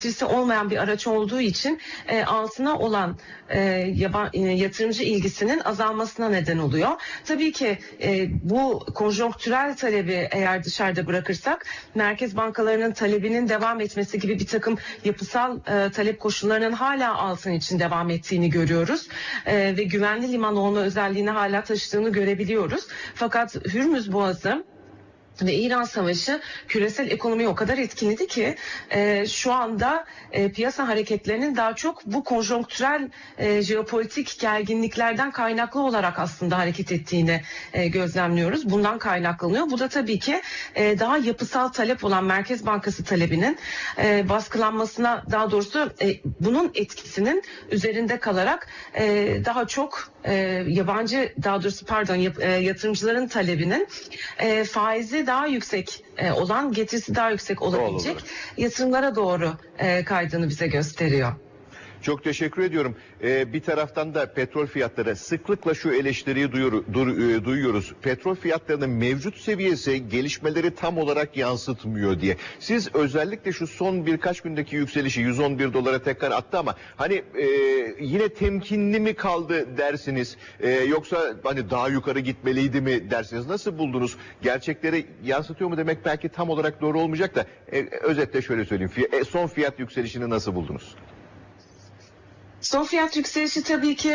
olmayan bir araç olduğu için altına olan yatırımcı ilgisinin azalmasına neden oluyor. Tabii ki bu konjonktürel talebi eğer dışarıda bırakırsak merkez bankalarının talebinin devam etmesi gibi bir takım yapısal talep koşullarının hala altın için devam ettiğini görüyoruz. Ve güvenli liman olma özelliğini hala taşıdığını görebiliyoruz. Fakat Hürmüz Boğazı ve İran Savaşı küresel ekonomiyi o kadar etkiledi ki şu anda piyasa hareketlerinin daha çok bu konjonktürel jeopolitik gerginliklerden kaynaklı olarak aslında hareket ettiğini gözlemliyoruz. Bundan kaynaklanıyor. Bu da tabii ki daha yapısal talep olan Merkez Bankası talebinin baskılanmasına, daha doğrusu bunun etkisinin üzerinde kalarak daha çok yatırımcıların talebinin faizi daha yüksek olan, getirisi daha yüksek olabilecek yatırımlara doğru kaydığını bize gösteriyor. Çok teşekkür ediyorum. Bir taraftan da petrol fiyatları, sıklıkla şu eleştiriyi duyuyoruz. Petrol fiyatlarının mevcut seviyesi gelişmeleri tam olarak yansıtmıyor diye. Siz özellikle şu son birkaç gündeki yükselişi 111 dolara tekrar attı ama hani yine temkinli mi kaldı dersiniz? Yoksa hani daha yukarı gitmeliydi mi dersiniz? Nasıl buldunuz? Gerçekleri yansıtıyor mu demek belki tam olarak doğru olmayacak da özetle şöyle söyleyeyim. Son fiyat yükselişini nasıl buldunuz? Son fiyat yükselişi tabii ki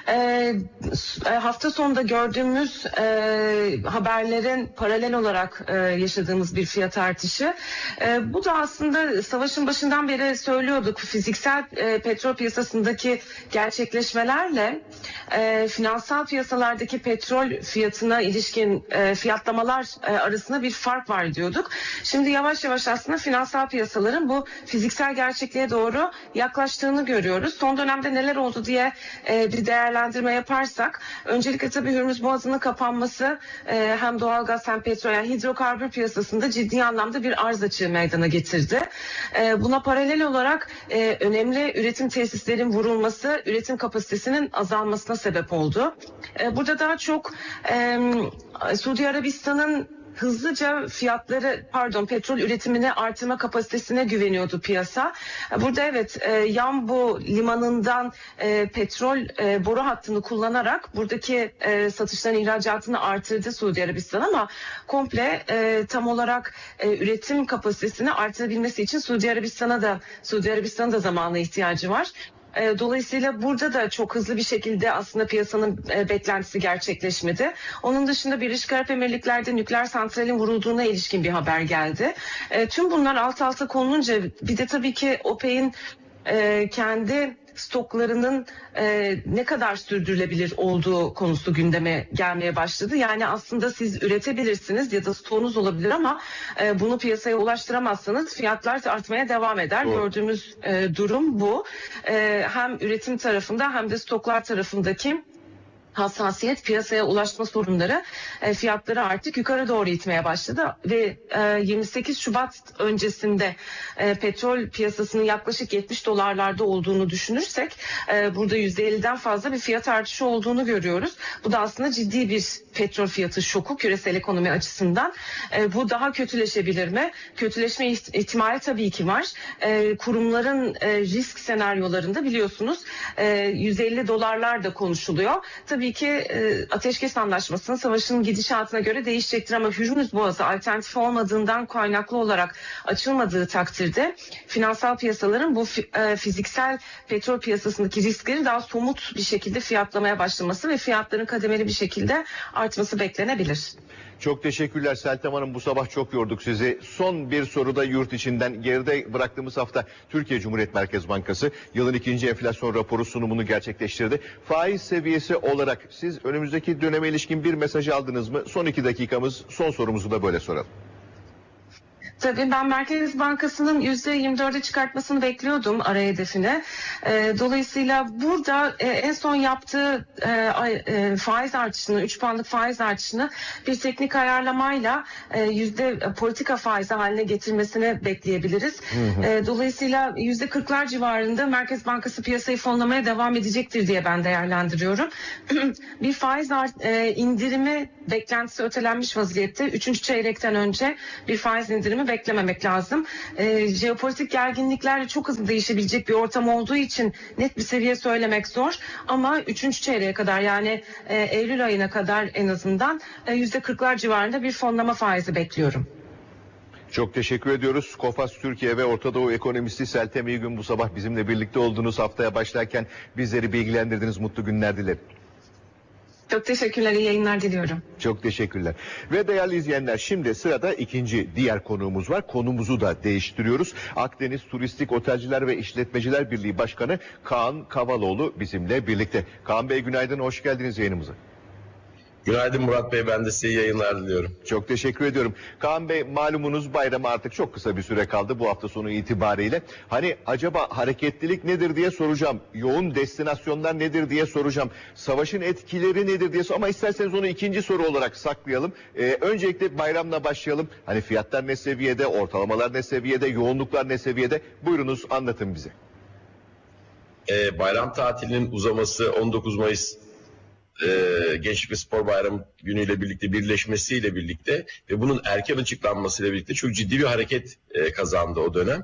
hafta sonunda gördüğümüz haberlerin paralel olarak yaşadığımız bir fiyat artışı. Bu da aslında savaşın başından beri söylüyorduk. Fiziksel petrol piyasasındaki gerçekleşmelerle finansal piyasalardaki petrol fiyatına ilişkin fiyatlamalar arasında bir fark var diyorduk. Şimdi yavaş yavaş aslında finansal piyasaların bu fiziksel gerçekliğe doğru yaklaştığını görüyoruz. Son dönemde neler oldu diye bir değerlendirme yaparsak, öncelikle tabii Hürmüz Boğazı'nın kapanması hem doğalgaz hem petrol, yani hidrokarbür piyasasında ciddi anlamda bir arz açığı meydana getirdi. Buna paralel olarak önemli üretim tesislerin vurulması, üretim kapasitesinin azalmasına sebep oldu. Burada daha çok Suudi Arabistan'ın hızlıca petrol üretimini artırma kapasitesine güveniyordu piyasa. Burada evet, Yanbu limanından petrol boru hattını kullanarak buradaki satışların ihracatını artırdı Suudi Arabistan, ama komple tam olarak üretim kapasitesini artırabilmesi için Suudi Arabistan'ın da zamana ihtiyacı var. Dolayısıyla burada da çok hızlı bir şekilde aslında piyasanın beklentisi gerçekleşmedi. Onun dışında Birleşik Arap Emirlikleri'de nükleer santralin vurulduğuna ilişkin bir haber geldi. Tüm bunlar alt alta konulunca bir de tabii ki OPEC'in kendi stoklarının ne kadar sürdürülebilir olduğu konusu gündeme gelmeye başladı. Yani aslında siz üretebilirsiniz ya da stoğunuz olabilir ama bunu piyasaya ulaştıramazsanız fiyatlar artmaya devam eder. Doğru. Gördüğümüz durum bu. Hem üretim tarafında hem de stoklar tarafındaki hassasiyet, piyasaya ulaşma sorunları fiyatları artık yukarı doğru itmeye başladı ve 28 Şubat öncesinde petrol piyasasının yaklaşık 70 dolarlarda olduğunu düşünürsek burada %50'den fazla bir fiyat artışı olduğunu görüyoruz. Bu da aslında ciddi bir petrol fiyatı şoku küresel ekonomi açısından. Bu daha kötüleşebilir mi? Kötüleşme ihtimali tabii ki var. Kurumların risk senaryolarında biliyorsunuz 150 dolarlar da konuşuluyor. Tabii ki ateşkes anlaşmasının savaşın gidişatına göre değişecektir ama Hürmüz Boğazı alternatif olmadığından kaynaklı olarak açılmadığı takdirde finansal piyasaların bu fiziksel petrol piyasasındaki riskleri daha somut bir şekilde fiyatlamaya başlaması ve fiyatların kademeli bir şekilde artması beklenebilir. Çok teşekkürler Seltem Hanım, bu sabah çok yorduk sizi. Son bir soruda yurt içinden, geride bıraktığımız hafta Türkiye Cumhuriyet Merkez Bankası yılın ikinci enflasyon raporu sunumunu gerçekleştirdi. Faiz seviyesi olarak siz önümüzdeki döneme ilişkin bir mesaj aldınız mı? Son 2 dakikamız, son sorumuzu da böyle soralım. Tabii ben Merkez Bankası'nın %24'e çıkartmasını bekliyordum ara hedefine. Dolayısıyla burada en son yaptığı faiz artışını, 3 puanlık faiz artışını bir teknik ayarlamayla politika faizi haline getirmesini bekleyebiliriz. Dolayısıyla %40'lar civarında Merkez Bankası piyasayı fonlamaya devam edecektir diye ben değerlendiriyorum. Bir faiz indirimi beklentisi ötelenmiş vaziyette. 3. çeyrekten önce bir faiz indirimi beklememek lazım. Jeopolitik gerginliklerle çok hızlı değişebilecek bir ortam olduğu için net bir seviye söylemek zor. Ama 3. çeyreğe kadar, yani Eylül ayına kadar en azından %40'lar civarında bir fonlama faizi bekliyorum. Çok teşekkür ediyoruz. Kofas Türkiye ve Orta Doğu ekonomisti Seltem İyigün bu sabah bizimle birlikte olduğunuz, haftaya başlarken bizleri bilgilendirdiniz. Mutlu günler dilerim. Çok teşekkürler, iyi yayınlar diliyorum. Çok teşekkürler. Ve değerli izleyenler, şimdi sırada diğer konuğumuz var. Konumuzu da değiştiriyoruz. Akdeniz Turistik Otelciler ve İşletmeciler Birliği Başkanı Kaan Kavaloğlu bizimle birlikte. Kaan Bey, günaydın, hoş geldiniz yayınımıza. Günaydın Murat Bey, ben de size iyi yayınlar diliyorum. Çok teşekkür ediyorum. Kaan Bey, malumunuz bayrama artık çok kısa bir süre kaldı bu hafta sonu itibariyle. Hani acaba hareketlilik nedir diye soracağım. Yoğun destinasyonlar nedir diye soracağım. Savaşın etkileri nedir diye ama isterseniz onu ikinci soru olarak saklayalım. Öncelikle bayramla başlayalım. Hani fiyatlar ne seviyede, ortalamalar ne seviyede, yoğunluklar ne seviyede? Buyurunuz, anlatın bize. Bayram tatilinin uzaması 19 Mayıs Gençlik ve Spor Bayramı günüyle birlikte, birleşmesiyle birlikte ve bunun erken açıklanmasıyla birlikte çok ciddi bir hareket kazandı o dönem.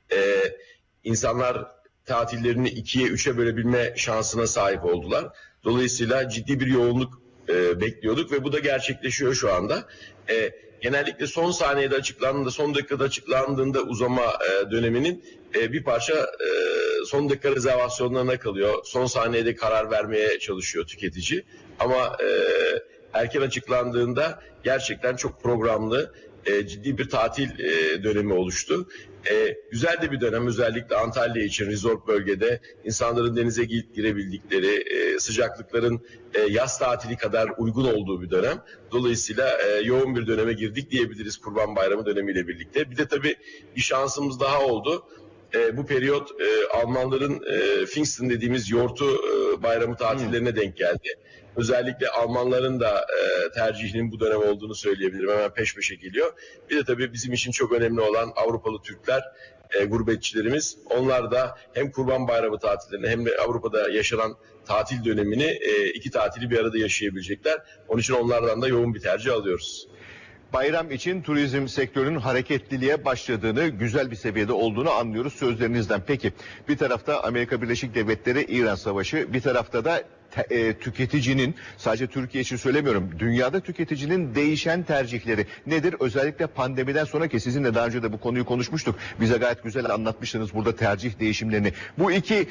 İnsanlar tatillerini 2'ye 3'e bölebilme şansına sahip oldular. Dolayısıyla ciddi bir yoğunluk bekliyorduk ve bu da gerçekleşiyor şu anda. Genellikle son saniyede açıklandığında, son dakikada açıklandığında uzama döneminin bir parça son dakika rezervasyonlarına kalıyor. Son saniyede karar vermeye çalışıyor tüketici. Ama erken açıklandığında gerçekten çok programlı, ciddi bir tatil dönemi oluştu. Güzel de bir dönem, özellikle Antalya için resort bölgede insanların denize girebildikleri, sıcaklıkların yaz tatili kadar uygun olduğu bir dönem. Dolayısıyla yoğun bir döneme girdik diyebiliriz Kurban Bayramı dönemiyle birlikte. Bir de tabii bir şansımız daha oldu. Bu periyot Almanların Pfingsten dediğimiz yortu bayramı tatillerine denk geldi. Özellikle Almanların da tercihinin bu dönem olduğunu söyleyebilirim. Hemen peş peşe geliyor. Bir de tabii bizim için çok önemli olan Avrupalı Türkler, gurbetçilerimiz. Onlar da hem Kurban Bayramı tatillerini hem de Avrupa'da yaşanan tatil dönemini, iki tatili bir arada yaşayabilecekler. Onun için onlardan da yoğun bir tercih alıyoruz. Bayram için turizm sektörünün hareketliliğe başladığını, güzel bir seviyede olduğunu anlıyoruz sözlerinizden. Peki, bir tarafta Amerika Birleşik Devletleri İran Savaşı, bir tarafta da tüketicinin, sadece Türkiye için söylemiyorum, dünyada tüketicinin değişen tercihleri nedir? Özellikle pandemiden sonra, ki sizinle daha önce de bu konuyu konuşmuştuk. Bize gayet güzel anlatmıştınız burada tercih değişimlerini. Bu iki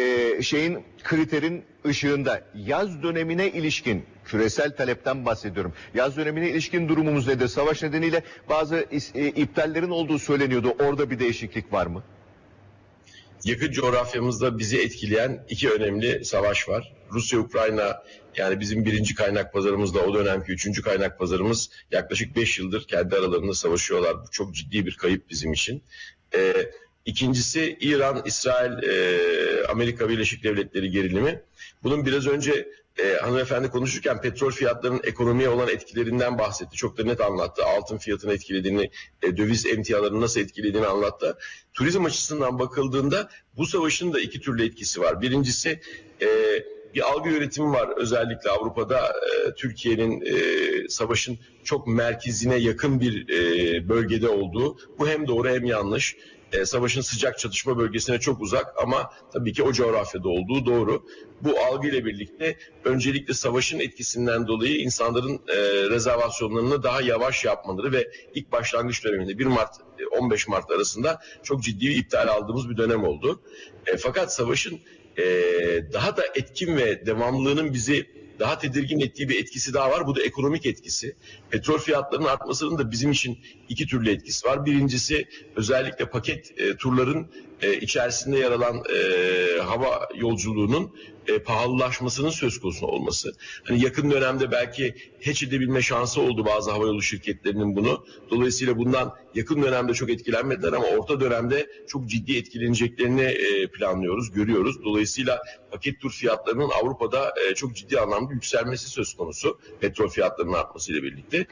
kriterin ışığında yaz dönemine ilişkin küresel talepten bahsediyorum. Yaz dönemine ilişkin durumumuz nedir? Savaş nedeniyle bazı iptallerin olduğu söyleniyordu. Orada bir değişiklik var mı? Yakın coğrafyamızda bizi etkileyen iki önemli savaş var. Rusya-Ukrayna, yani bizim birinci kaynak pazarımızla o dönemki üçüncü kaynak pazarımız yaklaşık 5 yıldır kendi aralarında savaşıyorlar. Bu çok ciddi bir kayıp bizim için. İkincisi İran, İsrail, Amerika Birleşik Devletleri gerilimi. Bunun biraz önce hanımefendi konuşurken petrol fiyatlarının ekonomiye olan etkilerinden bahsetti. Çok da net anlattı. Altın fiyatını etkilediğini, döviz emtialarını nasıl etkilediğini anlattı. Turizm açısından bakıldığında bu savaşın da iki türlü etkisi var. Birincisi bir algı yönetimi var. Özellikle Avrupa'da Türkiye'nin savaşın çok merkezine yakın bir bölgede olduğu. Bu hem doğru hem yanlış. Savaşın sıcak çatışma bölgesine çok uzak ama tabii ki o coğrafyada olduğu doğru. Bu algıyla birlikte öncelikle savaşın etkisinden dolayı insanların rezervasyonlarını daha yavaş yapmaları ve ilk başlangıç döneminde 1 Mart 15 Mart arasında çok ciddi bir iptal aldığımız bir dönem oldu. Fakat savaşın daha da etkin ve devamlılığının bizi daha tedirgin ettiği bir etkisi daha var. Bu da ekonomik etkisi. Petrol fiyatlarının artmasının da bizim için iki türlü etkisi var. Birincisi özellikle paket turların içerisinde yer alan hava yolculuğunun pahalılaşmasının söz konusu olması. Hani yakın dönemde belki hatch edebilme şansı oldu bazı havayolu şirketlerinin bunu. Dolayısıyla bundan yakın dönemde çok etkilenmediler ama orta dönemde çok ciddi etkileneceklerini planlıyoruz, görüyoruz. Dolayısıyla paket tur fiyatlarının Avrupa'da çok ciddi anlamda yükselmesi söz konusu petrol fiyatlarının artmasıyla birlikte.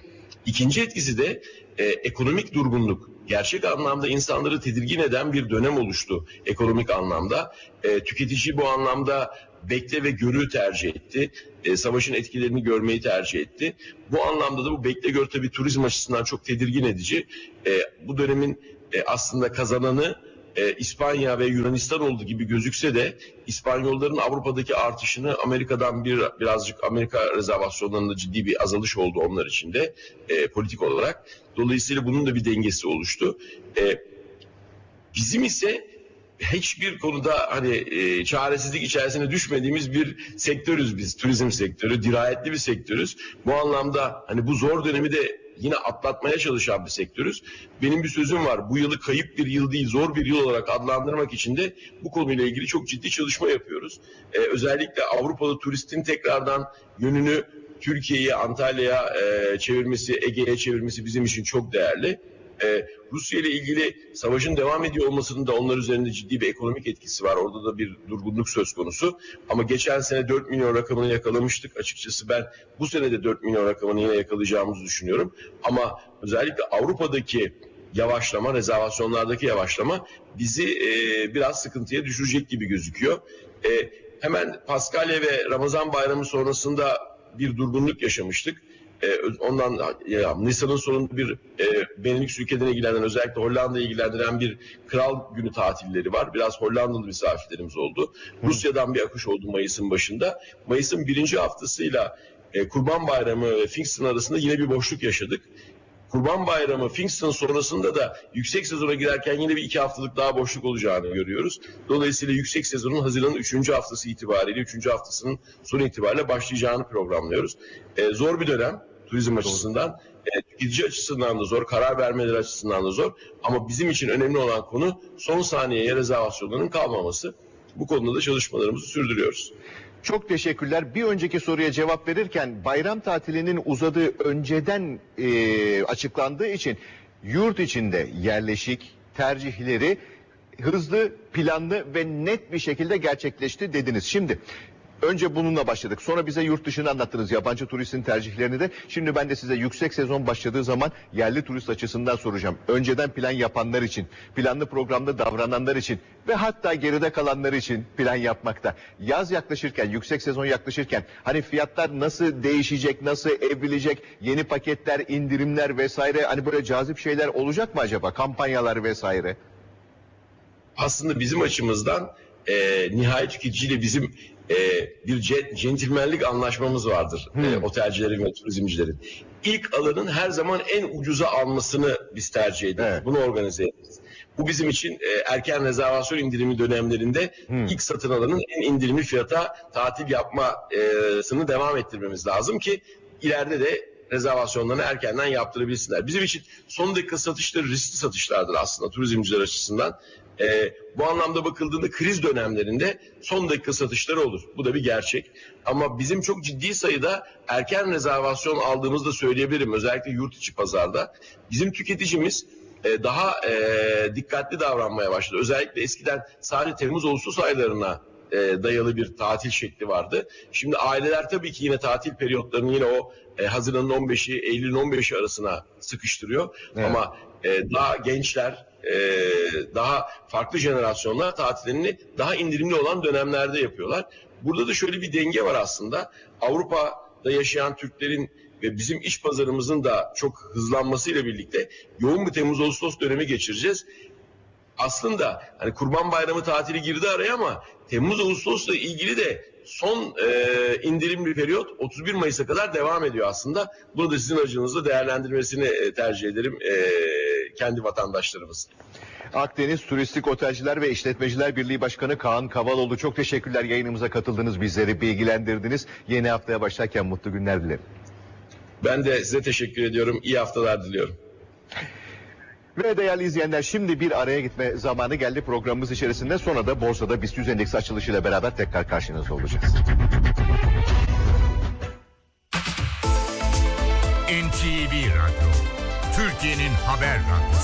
İkinci etkisi de ekonomik durgunluk. Gerçek anlamda insanları tedirgin eden bir dönem oluştu ekonomik anlamda. Tüketici bu anlamda bekle ve görü tercih etti. Savaşın etkilerini görmeyi tercih etti. Bu anlamda da bu bekle gör tabii turizm açısından çok tedirgin edici. Bu dönemin aslında kazananı İspanya ve Yunanistan olduğu gibi gözükse de İspanyolların Avrupa'daki artışını Amerika'dan birazcık Amerika rezervasyonlarında ciddi bir azalış oldu onlar için de politik olarak. Dolayısıyla bunun da bir dengesi oluştu. Bizim ise hiçbir konuda hani çaresizlik içerisine düşmediğimiz bir sektörüz biz. Turizm sektörü, dirayetli bir sektörüz. Bu anlamda hani bu zor dönemi de yine atlatmaya çalışan bir sektörüz. Benim bir sözüm var. Bu yılı kayıp bir yıl değil, zor bir yıl olarak adlandırmak için de bu konuyla ilgili çok ciddi çalışma yapıyoruz. Özellikle Avrupalı turistin tekrardan yönünü Türkiye'ye, Antalya'ya çevirmesi, Ege'ye çevirmesi bizim için çok değerli. Rusya ile ilgili savaşın devam ediyor olmasının da onlar üzerinde ciddi bir ekonomik etkisi var. Orada da bir durgunluk söz konusu. Ama geçen sene 4 milyon rakamını yakalamıştık. Açıkçası ben bu sene de 4 milyon rakamını yine yakalayacağımızı düşünüyorum. Ama özellikle Avrupa'daki yavaşlama, rezervasyonlardaki yavaşlama bizi biraz sıkıntıya düşürecek gibi gözüküyor. Hemen Paskalya ve Ramazan bayramı sonrasında bir durgunluk yaşamıştık. Ondan Nisan'ın sonunda bir Benelux ülkeden ilgilenen, özellikle Hollanda'yı ilgilendiren bir kral günü tatilleri var. Biraz Hollandalı misafirlerimiz oldu. Rusya'dan bir akış oldu Mayıs'ın başında. Mayıs'ın birinci haftasıyla Kurban Bayramı ve Pfingsten arasında yine bir boşluk yaşadık. Kurban Bayramı, Pfingsten sonrasında da yüksek sezona girerken yine bir 2 haftalık daha boşluk olacağını görüyoruz. Dolayısıyla yüksek sezonun Haziran'ın 3. haftası itibariyle, 3. haftasının sonu itibariyle başlayacağını programlıyoruz. Zor bir dönem turizm açısından, tüketici açısından da zor, karar vermeleri açısından da zor. Ama bizim için önemli olan konu son saniyeye rezervasyonların kalmaması. Bu konuda da çalışmalarımızı sürdürüyoruz. Çok teşekkürler. Bir önceki soruya cevap verirken bayram tatilinin uzadığı önceden açıklandığı için yurt içinde yerleşik tercihleri hızlı, planlı ve net bir şekilde gerçekleşti dediniz. Şimdi önce bununla başladık. Sonra bize yurt dışını anlattınız. Yabancı turistin tercihlerini de. Şimdi ben de size yüksek sezon başladığı zaman yerli turist açısından soracağım. Önceden plan yapanlar için, planlı programda davrananlar için ve hatta geride kalanlar için plan yapmakta. Yaz yaklaşırken, yüksek sezon yaklaşırken hani fiyatlar nasıl değişecek, nasıl evrilecek, yeni paketler, indirimler vesaire, hani böyle cazip şeyler olacak mı acaba? Kampanyalar vesaire. Aslında bizim açımızdan nihai tüketiciyle bizim bir centilmenlik anlaşmamız vardır otelcilerin ve turizmcilerin. İlk alanın her zaman en ucuza almasını biz tercih ederiz. Evet. Bunu organize ederiz. Bu bizim için erken rezervasyon indirimi dönemlerinde ilk satın alanın en indirimli fiyata tatil yapmasını devam ettirmemiz lazım ki ileride de rezervasyonlarını erkenden yaptırabilsinler. Bizim için son dakika satışları riskli satışlardır aslında turizmciler açısından. Bu anlamda bakıldığında kriz dönemlerinde son dakika satışları olur. Bu da bir gerçek. Ama bizim çok ciddi sayıda erken rezervasyon aldığımızı da söyleyebilirim. Özellikle yurt içi pazarda. Bizim tüketicimiz daha dikkatli davranmaya başladı. Özellikle eskiden sadece Temmuz-Ağustos aylarına dayalı bir tatil şekli vardı. Şimdi aileler tabii ki yine tatil periyotlarını yine o Haziran'ın 15'i, Eylül'ün 15'i arasına sıkıştırıyor. Evet. Ama daha gençler, daha farklı jenerasyonlar tatillerini daha indirimli olan dönemlerde yapıyorlar. Burada da şöyle bir denge var aslında. Avrupa'da yaşayan Türklerin ve bizim iç pazarımızın da çok hızlanmasıyla birlikte yoğun bir Temmuz-Ağustos dönemi geçireceğiz. Aslında hani Kurban Bayramı tatili girdi araya ama Temmuz-Ağustos'la ilgili de son indirimli periyot 31 Mayıs'a kadar devam ediyor aslında. Bunu da sizin aracınızla değerlendirmesini tercih ederim kendi vatandaşlarımız. Akdeniz Turistik Otelciler ve İşletmeciler Birliği Başkanı Kaan Kavaloğlu, çok teşekkürler, yayınımıza katıldınız, bizleri bilgilendirdiniz. Yeni haftaya başlarken mutlu günler dilerim. Ben de size teşekkür ediyorum. İyi haftalar diliyorum. Ve değerli izleyenler, şimdi bir araya gitme zamanı geldi programımız içerisinde. Sonra da borsada BIST 100 endeksi açılışıyla beraber tekrar karşınızda olacağız. NTV Radyo, Türkiye'nin haber radyosu.